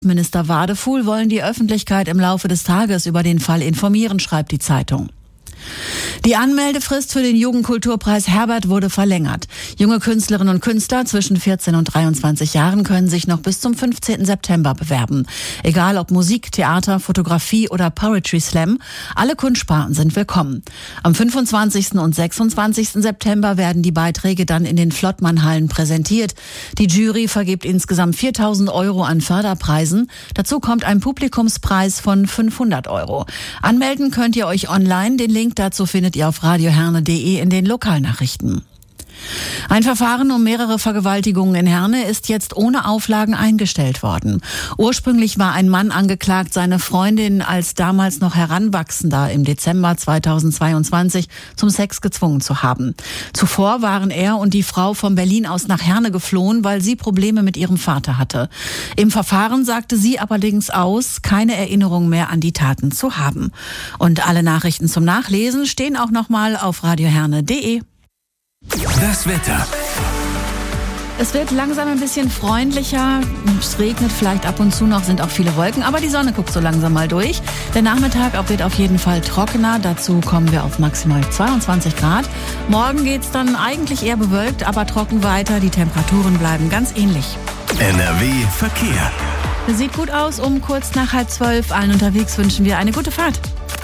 Minister Wadefuhl wollen die Öffentlichkeit im Laufe des Tages über den Fall informieren, schreibt die Zeitung. Die Anmeldefrist für den Jugendkulturpreis Herbert wurde verlängert. Junge Künstlerinnen und Künstler zwischen 14 und 23 Jahren können sich noch bis zum 15. September bewerben. Egal ob Musik, Theater, Fotografie oder Poetry Slam, alle Kunstsparten sind willkommen. Am 25. und 26. September werden die Beiträge dann in den Flottmann-Hallen präsentiert. Die Jury vergibt insgesamt 4.000 € an Förderpreisen. Dazu kommt ein Publikumspreis von 500 €. Anmelden könnt ihr euch online. Den Link dazu findet ihr auf radioherne.de in den Lokalnachrichten. Ein Verfahren um mehrere Vergewaltigungen in Herne ist jetzt ohne Auflagen eingestellt worden. Ursprünglich war ein Mann angeklagt, seine Freundin als damals noch Heranwachsender im Dezember 2022 zum Sex gezwungen zu haben. Zuvor waren er und die Frau von Berlin aus nach Herne geflohen, weil sie Probleme mit ihrem Vater hatte. Im Verfahren sagte sie allerdings aus, keine Erinnerung mehr an die Taten zu haben. Und alle Nachrichten zum Nachlesen stehen auch nochmal auf radioherne.de. Das Wetter. Es wird langsam ein bisschen freundlicher. Es regnet vielleicht ab und zu noch, sind auch viele Wolken. Aber die Sonne guckt so langsam mal durch. Der Nachmittag wird auf jeden Fall trockener. Dazu kommen wir auf maximal 22 Grad. Morgen geht's dann eigentlich eher bewölkt, aber trocken weiter. Die Temperaturen bleiben ganz ähnlich. NRW Verkehr. Sieht gut aus. Um kurz nach 11:30 allen unterwegs wünschen wir eine gute Fahrt.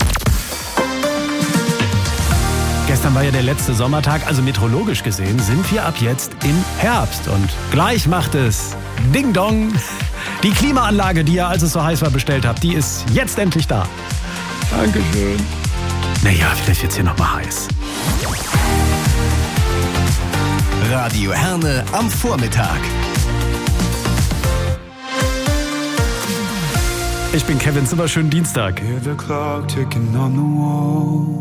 Gestern war ja der letzte Sommertag, also meteorologisch gesehen sind wir ab jetzt im Herbst. Und gleich macht es Ding Dong. Die Klimaanlage, die ihr, als es so heiß war, bestellt habt, die ist jetzt endlich da. Dankeschön. Naja, vielleicht wird's hier noch mal heiß. Radio Herne am Vormittag. Ich bin Kevin Zimmer, schönen Dienstag. Hear the clock ticking on the wall.